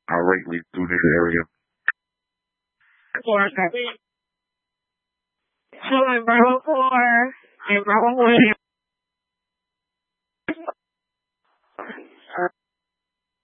irately through this area. Hello, Bravo 4 and Bravo 1.